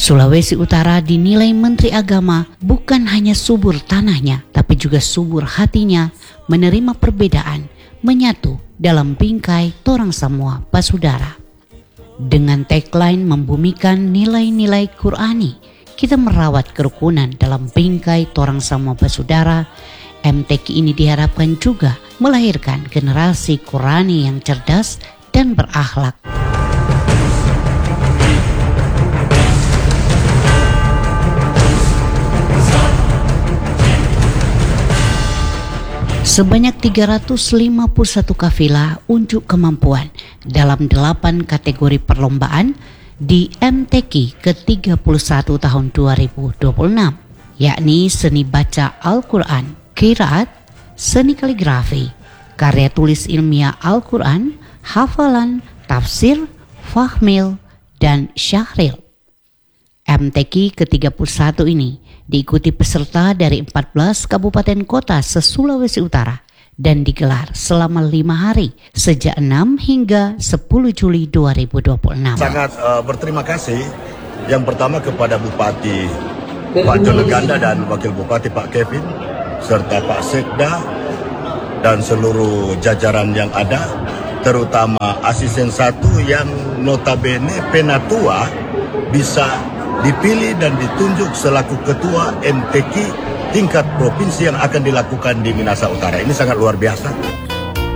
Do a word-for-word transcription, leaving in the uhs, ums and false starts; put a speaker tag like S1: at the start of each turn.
S1: Sulawesi Utara dinilai Menteri Agama bukan hanya subur tanahnya, tapi juga subur hatinya menerima perbedaan, menyatu dalam bingkai torang semua basudara. Dengan tagline membumikan nilai-nilai Qur'ani, kita merawat kerukunan dalam bingkai torang semua basudara. M T Q ini diharapkan juga melahirkan generasi Qur'ani yang cerdas dan berakhlak. Sebanyak tiga ratus lima puluh satu kafilah unjuk kemampuan dalam delapan kategori perlombaan di M T Q ke tiga puluh satu tahun dua ribu dua puluh enam, yakni seni baca Al-Quran, qiraat, seni kaligrafi, karya tulis ilmiah Al-Quran, hafalan, tafsir, fahmil, dan syahril. M T Q ke tiga puluh satu ini diikuti peserta dari empat belas kabupaten kota se-Sulawesi Utara dan digelar selama lima hari sejak enam hingga sepuluh Juli dua ribu dua puluh enam.
S2: Sangat uh, berterima kasih yang pertama kepada Bupati Pak Joneganda dan Wakil Bupati Pak Kevin serta Pak Sekda dan seluruh jajaran yang ada, terutama asisten satu yang notabene penatua bisa dipilih dan ditunjuk selaku ketua M T Q tingkat provinsi yang akan dilakukan di Minahasa Utara. Ini sangat luar biasa.